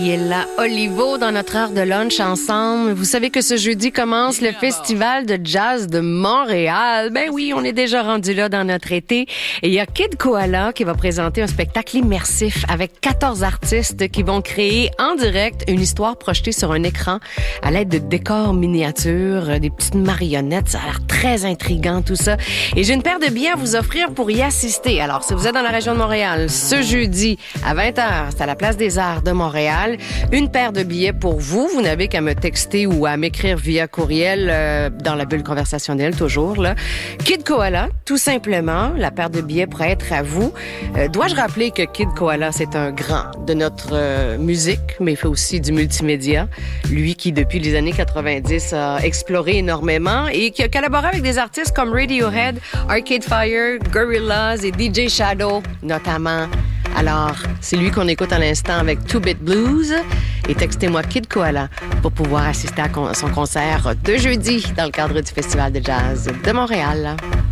Il est là, Olivo, dans notre heure de lunch ensemble. Vous savez que ce jeudi commence le Festival de jazz de Montréal. Ben oui, on est déjà rendu là dans notre été. Et il y a Kid Koala qui va présenter un spectacle immersif avec 14 artistes qui vont créer en direct une histoire projetée sur un écran à l'aide de décors miniatures, des petites marionnettes. Ça a l'air très intriguant tout ça. Et j'ai une paire de billets à vous offrir pour y assister. Alors, si vous êtes dans la région de Montréal, ce jeudi à 20h, c'est à la Place des Arts de Montréal. Une paire de billets pour vous. Vous n'avez qu'à me texter ou à m'écrire via courriel dans la bulle conversationnelle, toujours. Là. Kid Koala, tout simplement. La paire de billets pourrait être à vous. Dois-je rappeler que Kid Koala, c'est un grand de notre musique, mais il fait aussi du multimédia. Lui qui, depuis les années 90, a exploré énormément et qui a collaboré avec des artistes comme Radiohead, Arcade Fire, Gorillaz et DJ Shadow, notamment. Alors, c'est lui qu'on écoute à l'instant avec 2-Bit Blues. Et textez-moi Kid Koala pour pouvoir assister à son concert de jeudi dans le cadre du Festival de jazz de Montréal.